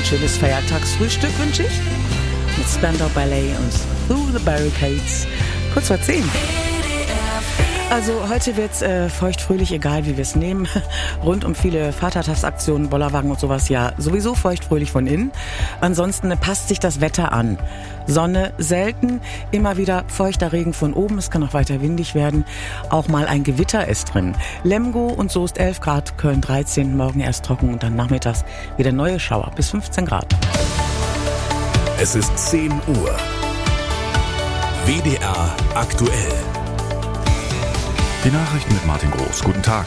schönes Feiertagsfrühstück wünsche ich. Mit Spandau Ballet und Through the Barricades. Kurz vor 10. Also heute wird's feuchtfröhlich, egal wie wir es nehmen. Rund um viele Vatertagsaktionen, Bollerwagen und sowas, ja sowieso feuchtfröhlich von innen. Ansonsten passt sich das Wetter an. Sonne selten, immer wieder feuchter Regen von oben. Es kann auch weiter windig werden. Auch mal ein Gewitter ist drin. Lemgo und Soest 11 Grad, Köln 13, morgen erst trocken und dann nachmittags wieder neue Schauer bis 15 Grad. Es ist 10 Uhr. WDR aktuell. Die Nachrichten mit Martin Groß. Guten Tag.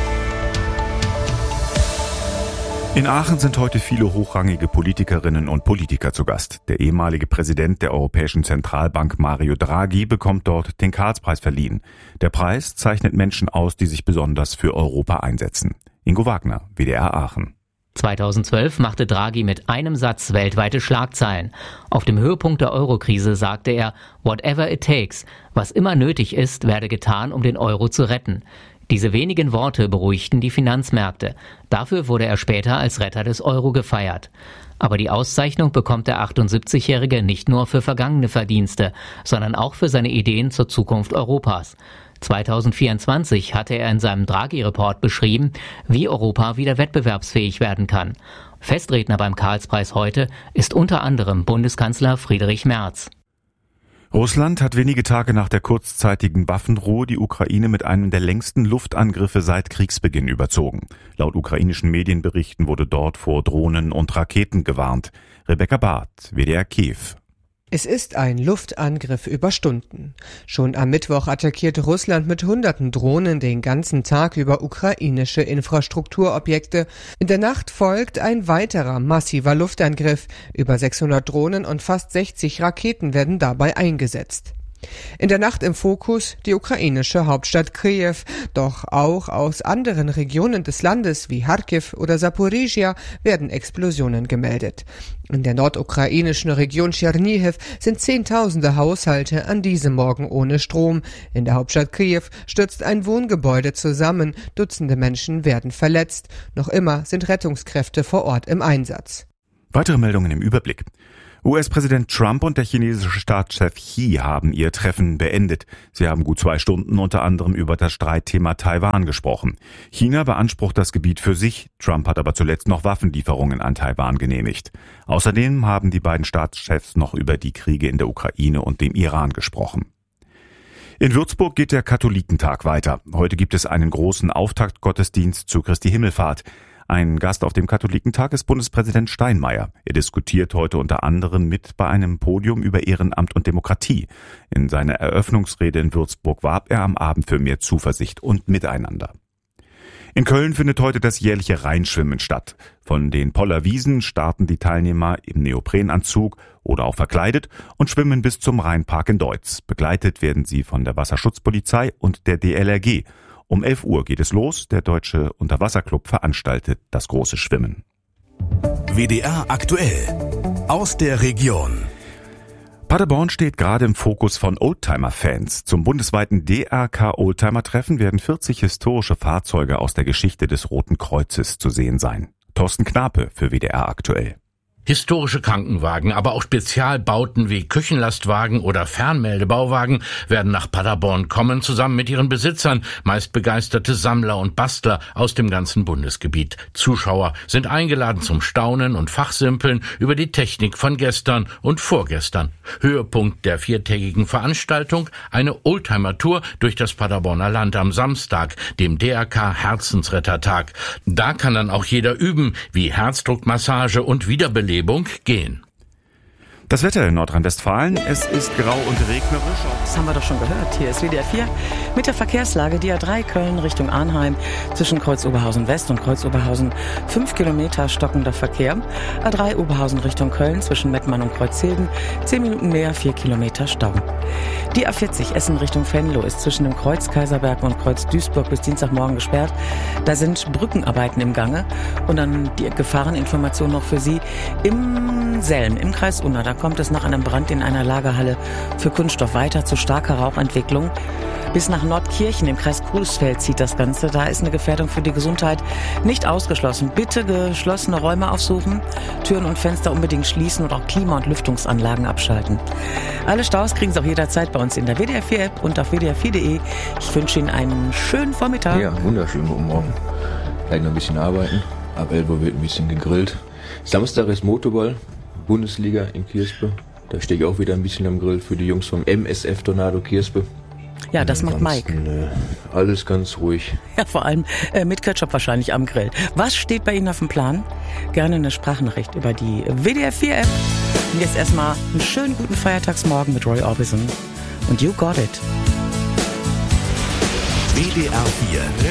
In Aachen sind heute viele hochrangige Politikerinnen und Politiker zu Gast. Der ehemalige Präsident der Europäischen Zentralbank Mario Draghi bekommt dort den Karlspreis verliehen. Der Preis zeichnet Menschen aus, die sich besonders für Europa einsetzen. Ingo Wagner, WDR Aachen. 2012 machte Draghi mit einem Satz weltweite Schlagzeilen. Auf dem Höhepunkt der Eurokrise sagte er, "Whatever it takes", was immer nötig ist, werde getan, um den Euro zu retten. Diese wenigen Worte beruhigten die Finanzmärkte. Dafür wurde er später als Retter des Euro gefeiert. Aber die Auszeichnung bekommt der 78-Jährige nicht nur für vergangene Verdienste, sondern auch für seine Ideen zur Zukunft Europas. 2024 hatte er in seinem Draghi-Report beschrieben, wie Europa wieder wettbewerbsfähig werden kann. Festredner beim Karlspreis heute ist unter anderem Bundeskanzler Friedrich Merz. Russland hat wenige Tage nach der kurzzeitigen Waffenruhe die Ukraine mit einem der längsten Luftangriffe seit Kriegsbeginn überzogen. Laut ukrainischen Medienberichten wurde dort vor Drohnen und Raketen gewarnt. Rebecca Barth, WDR Kiew. Es ist ein Luftangriff über Stunden. Schon am Mittwoch attackierte Russland mit hunderten Drohnen den ganzen Tag über ukrainische Infrastrukturobjekte. In der Nacht folgt ein weiterer massiver Luftangriff. Über 600 Drohnen und fast 60 Raketen werden dabei eingesetzt. In der Nacht im Fokus die ukrainische Hauptstadt Kiew, doch auch aus anderen Regionen des Landes wie Charkiw oder Saporizhia werden Explosionen gemeldet. In der nordukrainischen Region Tschernihiw sind Zehntausende Haushalte an diesem Morgen ohne Strom. In der Hauptstadt Kiew stürzt ein Wohngebäude zusammen, Dutzende Menschen werden verletzt. Noch immer sind Rettungskräfte vor Ort im Einsatz. Weitere Meldungen im Überblick. US-Präsident Trump und der chinesische Staatschef Xi haben ihr Treffen beendet. Sie haben gut 2 Stunden unter anderem über das Streitthema Taiwan gesprochen. China beansprucht das Gebiet für sich. Trump hat aber zuletzt noch Waffenlieferungen an Taiwan genehmigt. Außerdem haben die beiden Staatschefs noch über die Kriege in der Ukraine und dem Iran gesprochen. In Würzburg geht der Katholikentag weiter. Heute gibt es einen großen Auftaktgottesdienst zu Christi Himmelfahrt. Ein Gast auf dem Katholikentag ist Bundespräsident Steinmeier. Er diskutiert heute unter anderem mit bei einem Podium über Ehrenamt und Demokratie. In seiner Eröffnungsrede in Würzburg warb er am Abend für mehr Zuversicht und Miteinander. In Köln findet heute das jährliche Rheinschwimmen statt. Von den Poller Wiesen starten die Teilnehmer im Neoprenanzug oder auch verkleidet und schwimmen bis zum Rheinpark in Deutz. Begleitet werden sie von der Wasserschutzpolizei und der DLRG. Um 11 Uhr geht es los. Der Deutsche Unterwasserclub veranstaltet das große Schwimmen. WDR aktuell. Aus der Region. Paderborn steht gerade im Fokus von Oldtimer-Fans. Zum bundesweiten DRK-Oldtimer-Treffen werden 40 historische Fahrzeuge aus der Geschichte des Roten Kreuzes zu sehen sein. Thorsten Knape für WDR aktuell. Historische Krankenwagen, aber auch Spezialbauten wie Küchenlastwagen oder Fernmeldebauwagen werden nach Paderborn kommen, zusammen mit ihren Besitzern, meist begeisterte Sammler und Bastler aus dem ganzen Bundesgebiet. Zuschauer sind eingeladen zum Staunen und Fachsimpeln über die Technik von gestern und vorgestern. Höhepunkt der 4-tägigen Veranstaltung, eine Oldtimer-Tour durch das Paderborner Land am Samstag, dem DRK Herzensrettertag. Da kann dann auch jeder üben, wie Herzdruckmassage und Wiederbelebung gehen. Das Wetter in Nordrhein-Westfalen, es ist grau und regnerisch. Das haben wir doch schon gehört. Hier ist WDR 4 mit der Verkehrslage. Die A3 Köln Richtung Arnheim zwischen Kreuz Oberhausen West und Kreuz Oberhausen 5 Kilometer stockender Verkehr. A3 Oberhausen Richtung Köln zwischen Mettmann und Kreuzhilden 10 Minuten mehr, 4 Kilometer Stau. Die A40 Essen Richtung Venlo ist zwischen dem Kreuz Kaiserberg und Kreuz Duisburg bis Dienstagmorgen gesperrt. Da sind Brückenarbeiten im Gange. Und dann die Gefahreninformation noch für Sie im Selm, im Kreis Unna. Da kommt es nach einem Brand in einer Lagerhalle für Kunststoff weiter zu starker Rauchentwicklung. Bis nach Nordkirchen im Kreis Coesfeld zieht das Ganze. Da ist eine Gefährdung für die Gesundheit nicht ausgeschlossen. Bitte geschlossene Räume aufsuchen, Türen und Fenster unbedingt schließen und auch Klima- und Lüftungsanlagen abschalten. Alle Staus kriegen Sie auch jederzeit bei uns in der WDR 4-App und auf wdr4.de. Ich wünsche Ihnen einen schönen Vormittag. Ja, wunderschönen guten Morgen. Gleich noch ein bisschen arbeiten. Ab 11 Uhr wird ein bisschen gegrillt. Samstag ist Motorball, Bundesliga in Kirspe. Da stehe ich auch wieder ein bisschen am Grill für die Jungs vom MSF Tornado Kirspe. Ja, das macht Mike. Alles ganz ruhig. Ja, vor allem mit Ketchup wahrscheinlich am Grill. Was steht bei Ihnen auf dem Plan? Gerne eine Sprachnachricht über die WDR 4-App. Und jetzt erstmal einen schönen guten Feiertagsmorgen mit Roy Orbison. Und You Got It. WDR 4